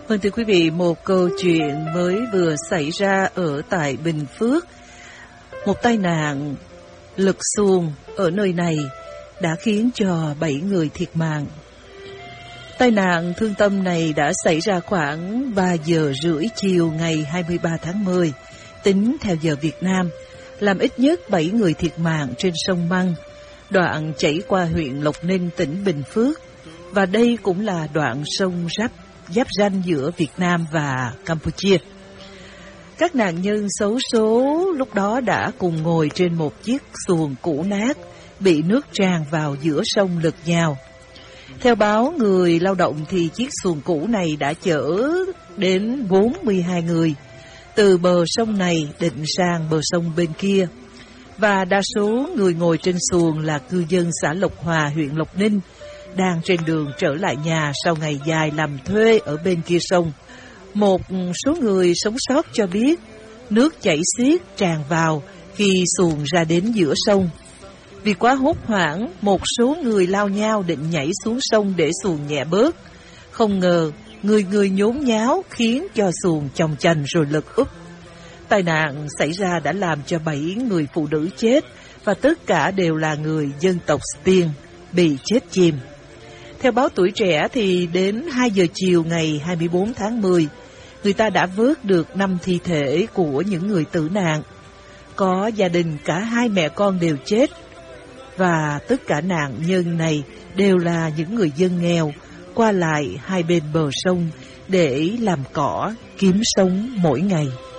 Vâng, thưa quý vị, một câu chuyện mới vừa xảy ra ở tại Bình Phước. Một tai nạn lật xuồng ở nơi này đã khiến cho 7 người thiệt mạng. Tai nạn thương tâm này đã xảy ra khoảng 3 giờ rưỡi chiều ngày 23 tháng 10, tính theo giờ Việt Nam, làm ít nhất 7 người thiệt mạng trên sông Măng, đoạn chảy qua huyện Lộc Ninh, tỉnh Bình Phước. Và đây cũng là đoạn sông giáp ranh giữa Việt Nam và Campuchia. Các nạn nhân xấu số lúc đó đã cùng ngồi trên một chiếc xuồng cũ nát, bị nước tràn vào giữa sông lật nhào. Theo báo người lao động thì chiếc xuồng cũ này đã chở đến 42 người, từ bờ sông này định sang bờ sông bên kia. Và đa số người ngồi trên xuồng là cư dân xã Lộc Hòa, huyện Lộc Ninh, đang trên đường trở lại nhà sau ngày dài làm thuê ở bên kia sông. Một số người sống sót cho biết nước chảy xiết tràn vào khi xuồng ra đến giữa sông. Vì quá hốt hoảng, một số người lao nhao định nhảy xuống sông để xuồng nhẹ bớt. Không ngờ, người nhốn nháo khiến cho xuồng chồng chành rồi lật úp. Tai nạn xảy ra đã làm cho 7 người phụ nữ chết, và tất cả đều là người dân tộc Stiêng bị chết chìm. Theo báo Tuổi Trẻ thì đến 2 giờ chiều ngày 24 tháng 10, người ta đã vớt được 5 thi thể của những người tử nạn. Có gia đình cả 2 mẹ con đều chết, và tất cả nạn nhân này đều là những người dân nghèo qua lại hai bên bờ sông để làm cỏ kiếm sống mỗi ngày.